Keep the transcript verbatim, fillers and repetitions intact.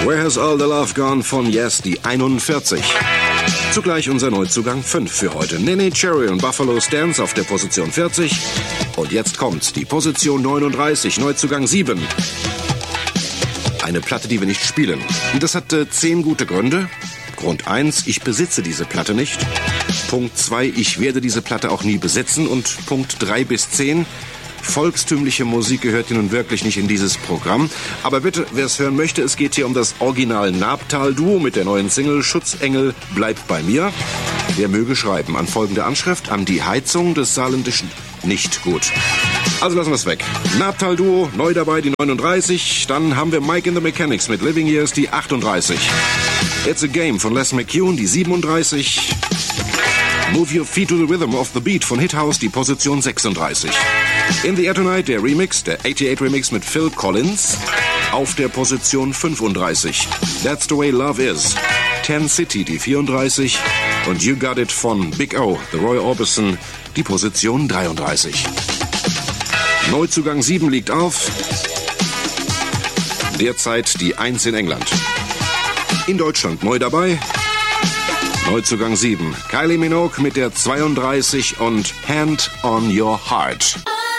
Where Has All the Love Gone von Yes, die einundvierzig. Zugleich unser Neuzugang fünf für heute. Nene Cherry und Buffalo Stance auf der Position vierzig. Und jetzt kommt die Position neununddreißig, Neuzugang sieben. Eine Platte, die wir nicht spielen. Und das hat äh, zehn gute Gründe. Grund eins, ich besitze diese Platte nicht. Punkt zwei, ich werde diese Platte auch nie besitzen. Und Punkt drei bis zehn, volkstümliche Musik gehört hier nun wirklich nicht in dieses Programm. Aber bitte, wer es hören möchte, es geht hier um das Original Nabtal-Duo mit der neuen Single Schutzengel bleibt bei mir. Wer möge schreiben an folgende Anschrift: an die Heizung des Saarländischen nicht gut. Also lassen wir es weg. Nabtal-Duo, neu dabei, die neununddreißig. Dann haben wir Mike in the Mechanics mit Living Years, die achtunddreißig. It's a Game von Les McCune, die siebenunddreißig. Move Your Feet to the Rhythm of the Beat von Hithouse, die Position sechsunddreißig. In the Air Tonight, der Remix, der achtundsechzig Remix mit Phil Collins, auf der Position fünfunddreißig. That's the Way Love Is, Ten City, die vierunddreißig. Und You Got It von Big O, The Roy Orbison, die Position dreiunddreißig. Neuzugang sieben liegt auf. Derzeit die eins in England. In Deutschland neu dabei. Neuzugang sieben. Kylie Minogue mit der zweiunddreißig und Hand on Your Heart.